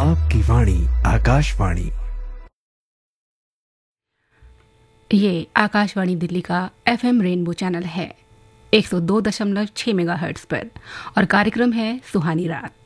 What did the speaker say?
आपकी वाणी आकाशवाणी। ये आकाशवाणी दिल्ली का एफएम रेनबो चैनल है 102.6 मेगाहर्ट्ज पर और कार्यक्रम है सुहानी रात।